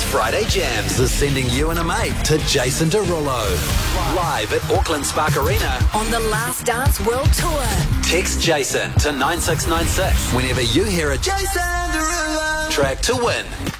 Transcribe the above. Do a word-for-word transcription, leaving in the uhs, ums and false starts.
Friday Jams is sending you and a mate to Jason Derulo. Live at Auckland Spark Arena on the Last Dance World Tour. Text Jason to nine six nine six whenever you hear a Jason Derulo track to win.